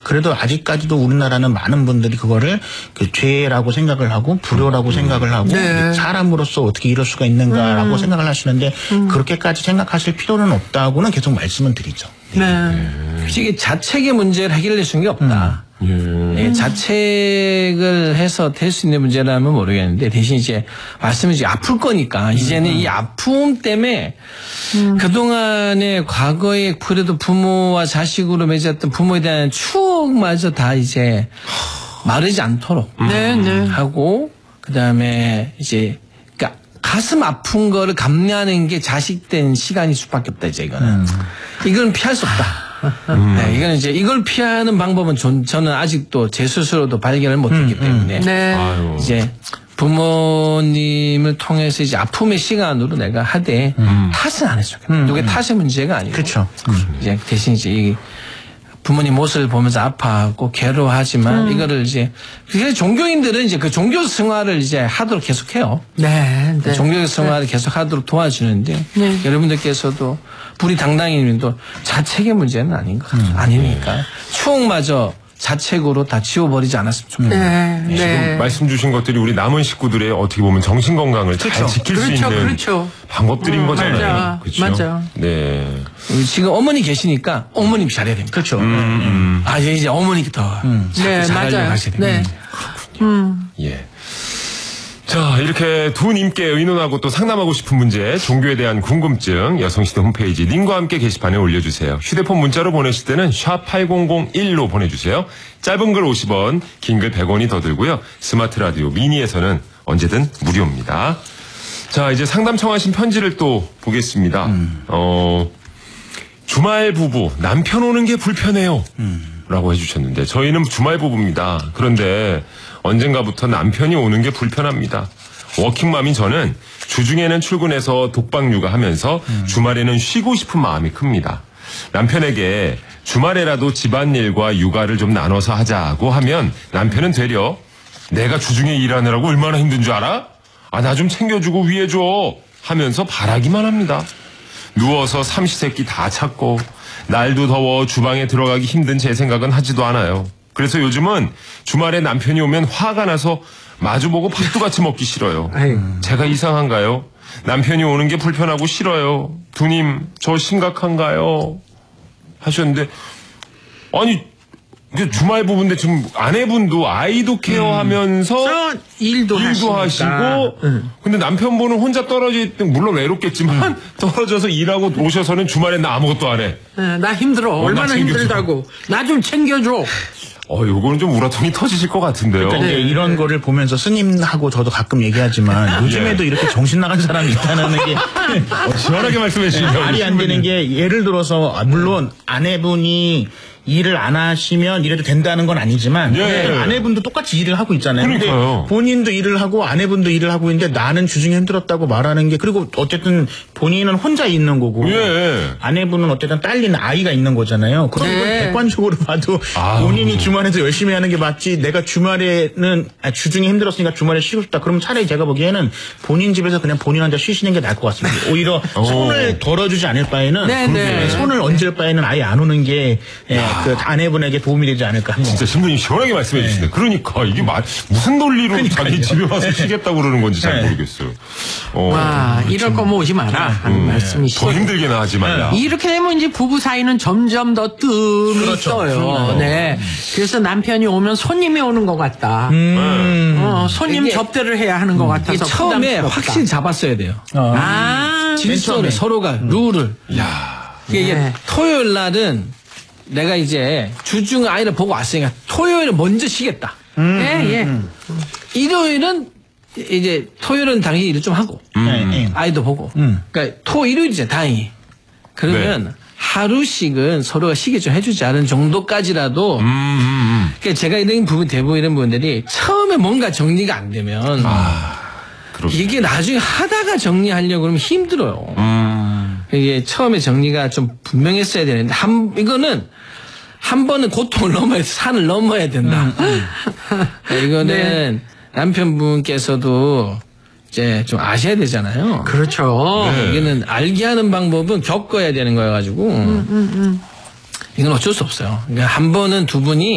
그래도 아직까지도 우리나라는 많은 분들이 그거를 그 죄라고 생각을 하고 불효라고 생각을 하고 네. 사람으로서 어떻게 이럴 수가 있는가라고 생각을 하시는데 그렇게까지 생각하실 필요는 없다고는 계속 말씀을 드리죠. 네. 이게 자책의 문제를 해결할 수 있는 게 없다. 예, 자책을 해서 될 수 있는 문제라면 모르겠는데 대신 이제 말씀이 이제 아플 거니까 이제는 이 아픔 때문에 그동안의 과거에 그래도 부모와 자식으로 맺었던 부모에 대한 추억마저 다 이제 마르지 않도록 하고 그다음에 이제 그러니까 가슴 아픈 거를 감내하는 게 자식된 시간일 수밖에 없다 이제 이거는 이건 피할 수 없다. 네, 이거는 이제 이걸 피하는 방법은 저는 아직도 제 스스로도 발견을 못했기 때문에 이제 부모님을 통해서 이제 아픔의 시간으로 내가 하되 탓은 안 했어요. 누구의 탓의 문제가 아니고 그렇죠. 이제 대신 이제 이 부모님 모습을 보면서 아파하고 괴로워하지만 이거를 이제 그래서 종교인들은 이제 그 종교 생활을 이제 하도록 계속해요. 네. 네. 종교 생활을 계속하도록 도와주는데 여러분들께서도 불이 당당히님도 자책의 문제는 아닌 것 같아요. 아니니까 추억마저 자책으로 다 지워버리지 않았으면 좋겠네요. 지금 말씀 주신 것들이 우리 남은 식구들의 어떻게 보면 정신 건강을 잘 지킬 수 있는 방법들인 거잖아요. 그렇죠. 맞아. 네. 지금 어머니 계시니까 어머님 잘해야 됩니다. 그렇죠. 아 이제 어머니께 더 네, 맞아요. 네. 예. 자, 이렇게 두 님께 의논하고 또 상담하고 싶은 문제, 종교에 대한 궁금증, 여성시대 홈페이지 님과 함께 게시판에 올려주세요. 휴대폰 문자로 보내실 때는 샵 8001로 보내주세요. 짧은 글 50원, 긴 글 100원이 더 들고요. 스마트 라디오 미니에서는 언제든 무료입니다. 자, 이제 상담 청하신 편지를 또 보겠습니다. 주말 부부, 남편 오는 게 불편해요. 라고 해주셨는데, 저희는 주말 부부입니다. 그런데 언젠가부터 남편이 오는 게 불편합니다. 워킹맘인 저는 주중에는 출근해서 독박 육아하면서 주말에는 쉬고 싶은 마음이 큽니다. 남편에게 주말에라도 집안일과 육아를 좀 나눠서 하자고 하면 남편은 되려 내가 주중에 일하느라고 얼마나 힘든 줄 알아? 아, 나 좀 챙겨주고 위해줘 하면서 바라기만 합니다. 누워서 삼시세끼 다 찾고 날도 더워 주방에 들어가기 힘든 제 생각은 하지도 않아요. 그래서 요즘은 주말에 남편이 오면 화가 나서 마주보고 밥도 같이 먹기 싫어요. 제가 이상한가요? 남편이 오는 게 불편하고 싫어요. 두님, 저 심각한가요? 하셨는데, 아니, 주말 부부인데 지금 아내분도 아이도 케어하면서 일도 하시고 근데 남편분은 혼자 떨어져 있던 물론 외롭겠지만 떨어져서 일하고 오셔서는 주말엔 나 아무것도 안 해. 나 힘들어. 얼마나 힘들다고. 나 좀 챙겨줘. 요거는 좀 우라통이 터지실 것 같은데요. 그러니까 이제 이런 거를 보면서 스님하고 저도 가끔 얘기하지만 요즘에도 이렇게 정신 나간 사람이 있다는 게 시원하게 말씀해 주시면 말이 안 되는 게 예를 들어서 물론 아내분이 일을 안 하시면 이래도 된다는 건 아니지만 아내분도 똑같이 일을 하고 있잖아요. 그러니까요. 근데 본인도 일을 하고 아내분도 일을 하고 있는데 나는 주중에 힘들었다고 말하는 게 그리고 어쨌든 본인은 혼자 있는 거고 아내분은 어쨌든 딸린 아이가 있는 거잖아요. 그럼 이건 객관적으로 봐도 본인이 주말에서 열심히 하는 게 맞지 내가 주말에는 주중에 힘들었으니까 주말에 쉬고 싶다. 그러면 차라리 제가 보기에는 본인 집에서 그냥 본인 혼자 쉬시는 게 나을 것 같습니다. 오히려 손을 덜어주지 않을 바에는 손을 얹을 바에는 아예 안 오는 게 그 아내분에게 도움이 되지 않을까. 진짜 신부님 시원하게 말씀해 주시네. 그러니까 이게 무슨 논리로 자기 집에 와서 쉬겠다고 그러는 건지 잘 모르겠어요. 와, 이럴 거면 오지 마라 하는 말씀이시죠. 더 힘들게나 하지 말라. 이렇게 되면 이제 부부 사이는 점점 더 뜸이 떠요. 네. 그래서 남편이 오면 손님이 오는 것 같다. 손님 접대를 해야 하는 것 같아서 처음에 확실히 잡았어야 돼요. 질서를 서로가 룰을. 이게 토요일 날은 내가 이제 주중 아이를 보고 왔으니까 토요일은 먼저 쉬겠다. 일요일은 이제 토요일은 당연히 일을 좀 하고 아이도 보고. 그러니까 일요일이잖아 다행히. 그러면 하루씩은 서로가 쉬게 좀 해주자는 정도까지라도. 그러니까 제가 이런 부분 대부분 이런 분들이 처음에 뭔가 정리가 안 되면 이게 나중에 하다가 정리하려고 그러면 힘들어요. 이게 처음에 정리가 좀 분명했어야 되는데 이거는 한 번은 고통을 넘어야 산을 넘어야 된다. 이거는 남편분께서도 이제 좀 아셔야 되잖아요. 그렇죠. 이거는 알게 하는 방법은 겪어야 되는 거여가지고 이건 어쩔 수 없어요. 그러니까 한 번은 두 분이